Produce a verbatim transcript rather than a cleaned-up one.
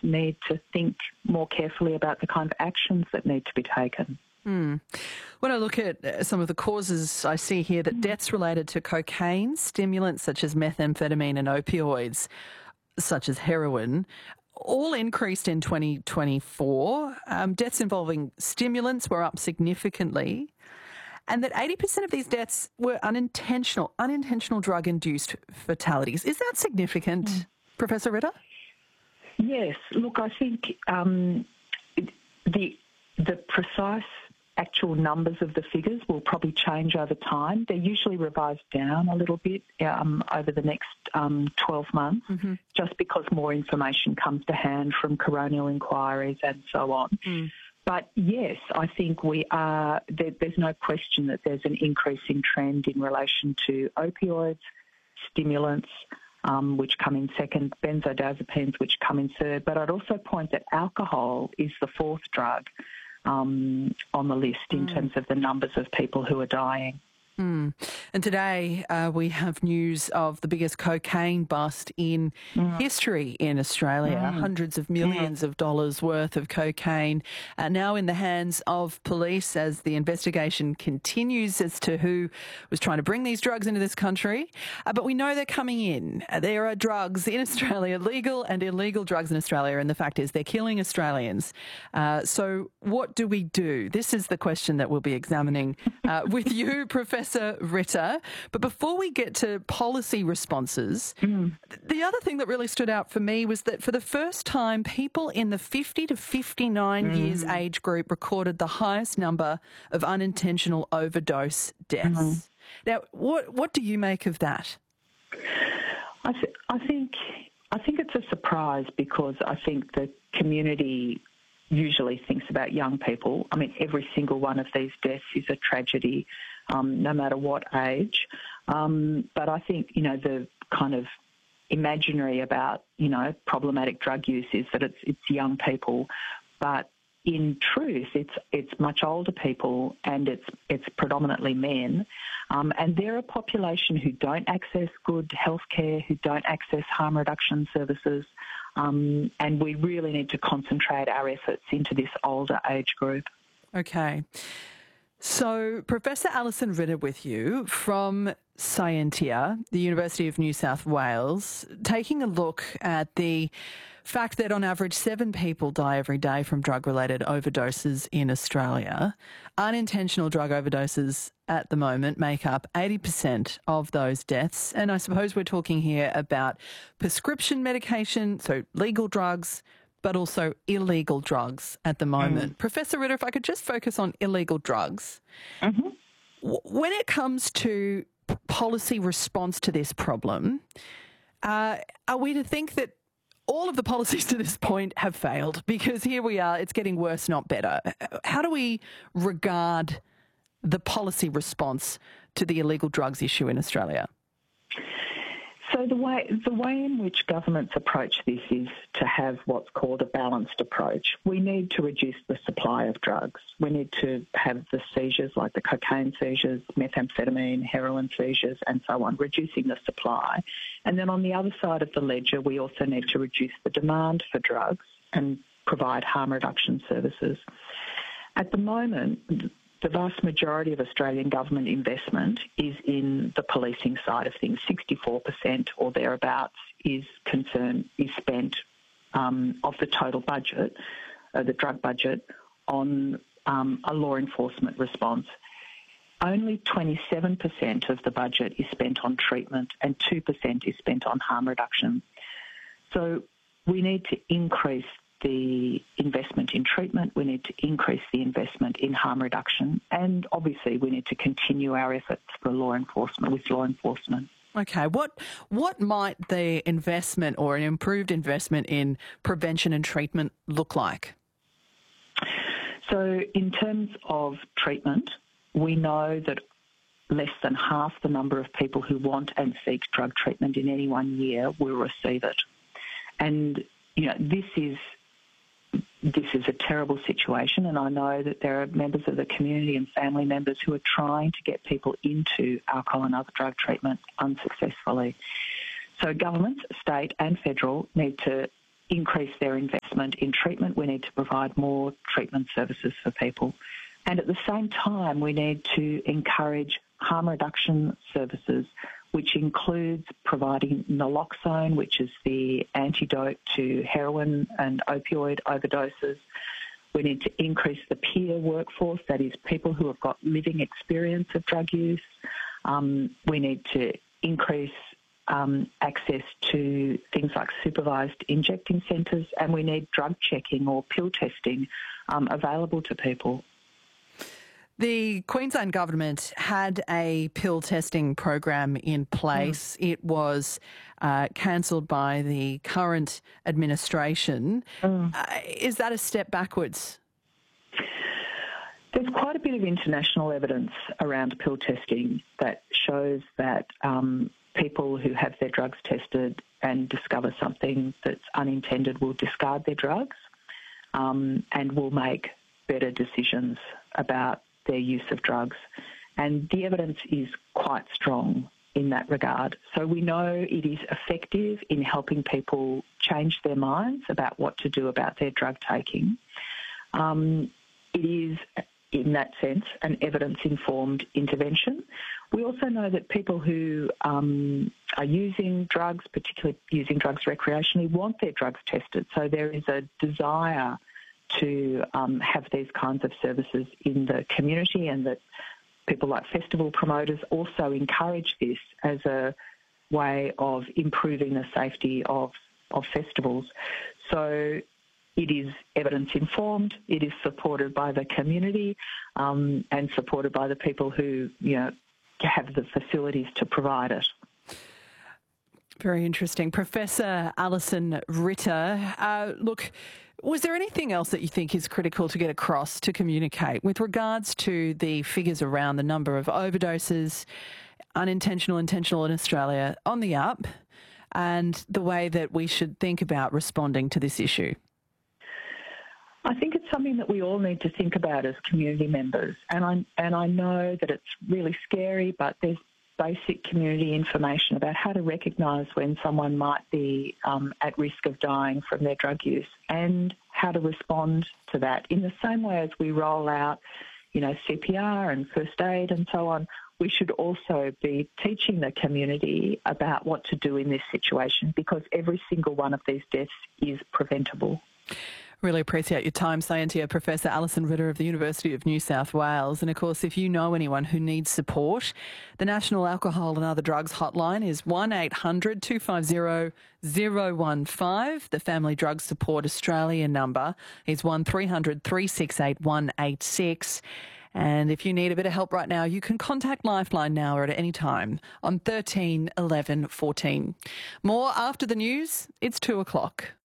need to think more carefully about the kind of actions that need to be taken. Hmm. When I look at some of the causes, I see here that deaths related to cocaine, stimulants such as methamphetamine and opioids such as heroin, all increased in twenty twenty-four. Um, deaths involving stimulants were up significantly, and that eighty percent of these deaths were unintentional, unintentional drug-induced fatalities. Is that significant, mm. Professor Ritter? Yes. Look, I think um, the the precise actual numbers of the figures will probably change over time. They're usually revised down a little bit um, over the next um, twelve months, mm-hmm. just because more information comes to hand from coronial inquiries and so on. Mm. But yes, I think we are, there, there's no question that there's an increasing trend in relation to opioids, stimulants, um, which come in second, benzodiazepines, which come in third. But I'd also point that alcohol is the fourth drug Um, on the list in mm. terms of the numbers of people who are dying. Mm. And today uh, we have news of the biggest cocaine bust in mm. history in Australia. Mm. Hundreds of millions mm. of dollars worth of cocaine uh, now in the hands of police as the investigation continues as to who was trying to bring these drugs into this country. Uh, but we know they're coming in. Uh, there are drugs in Australia, legal and illegal drugs in Australia, and the fact is they're killing Australians. Uh, so what do we do? This is the question that we'll be examining uh, with you, Professor Professor Ritter. But before we get to policy responses, mm. the other thing that really stood out for me was that for the first time, people in the fifty to fifty-nine mm. years age group recorded the highest number of unintentional overdose deaths. Mm. Now, what what do you make of that? I, th- I think I think it's a surprise because I think the community usually thinks about young people. I mean, every single one of these deaths is a tragedy, um, no matter what age. Um, but I think, you know, the kind of imaginary about, you know, problematic drug use is that it's it's young people, but in truth, it's it's much older people, and it's it's predominantly men, um, and they're a population who don't access good healthcare, who don't access harm reduction services, um, and we really need to concentrate our efforts into this older age group. Okay. So, Professor Alison Ritter with you from Scientia, the University of New South Wales, taking a look at the fact that on average seven people die every day from drug-related overdoses in Australia. Unintentional drug overdoses at the moment make up eighty percent of those deaths. And I suppose we're talking here about prescription medication, so legal drugs, but also illegal drugs at the moment. Mm. Professor Ritter, if I could just focus on illegal drugs. Mm-hmm. When it comes to policy response to this problem, uh, are we to think that all of the policies to this point have failed? Because here we are, it's getting worse, not better. How do we regard the policy response to the illegal drugs issue in Australia? So the way the way in which governments approach this is to have what's called a balanced approach. We need to reduce the supply of drugs. We need to have the seizures, like the cocaine seizures, methamphetamine, heroin seizures, and so on, reducing the supply. And then on the other side of the ledger, we also need to reduce the demand for drugs and provide harm reduction services. At the moment, the vast majority of Australian government investment is in the policing side of things. sixty-four percent or thereabouts is concerned, is spent um, of the total budget, uh, the drug budget, on um, a law enforcement response. Only twenty-seven percent of the budget is spent on treatment and two percent is spent on harm reduction. So we need to increase the investment in treatment, we need to increase the investment in harm reduction, and obviously we need to continue our efforts for law enforcement, with law enforcement. Okay, what what might the investment or an improved investment in prevention and treatment look like? So in terms of treatment, we know that less than half the number of people who want and seek drug treatment in any one year will receive it. And, you know, this is This is a terrible situation, and I know that there are members of the community and family members who are trying to get people into alcohol and other drug treatment unsuccessfully. So governments, state and federal, need to increase their investment in treatment. We need to provide more treatment services for people. And at the same time, we need to encourage harm reduction services, which includes providing naloxone, which is the antidote to heroin and opioid overdoses. We need to increase the peer workforce, that is, people who have got living experience of drug use. Um, we need to increase um, access to things like supervised injecting centres, and we need drug checking or pill testing um, available to people. The Queensland government had a pill testing program in place. Mm. It was uh, cancelled by the current administration. Mm. Uh, is that a step backwards? There's quite a bit of international evidence around pill testing that shows that um, people who have their drugs tested and discover something that's unintended will discard their drugs um, and will make better decisions about their use of drugs. And the evidence is quite strong in that regard. So we know it is effective in helping people change their minds about what to do about their drug taking. Um, it is, in that sense, an evidence-informed intervention. We also know that people who um, are using drugs, particularly using drugs recreationally, want their drugs tested. So there is a desire to um, have these kinds of services in the community, and that people like festival promoters also encourage this as a way of improving the safety of, of festivals. So it is evidence-informed, it is supported by the community um, and supported by the people who, you know, have the facilities to provide it. Very interesting. Professor Alison Ritter, uh, look, was there anything else that you think is critical to get across to communicate with regards to the figures around the number of overdoses, unintentional, intentional in Australia on the up, and the way that we should think about responding to this issue? I think it's something that we all need to think about as community members, and I and I know that it's really scary, but there's basic community information about how to recognise when someone might be um, at risk of dying from their drug use, and how to respond to that. In the same way as we roll out, you know, C P R and first aid and so on, we should also be teaching the community about what to do in this situation, because every single one of these deaths is preventable. Really appreciate your time, Scientia Professor Alison Ritter of the University of New South Wales. And of course, if you know anyone who needs support, the National Alcohol and Other Drugs Hotline is one eight hundred two five zero zero one five. The Family Drug Support Australia number is one three hundred three six eight one eight six. And if you need a bit of help right now, you can contact Lifeline now or at any time on thirteen eleven fourteen. More after the news. It's two o'clock.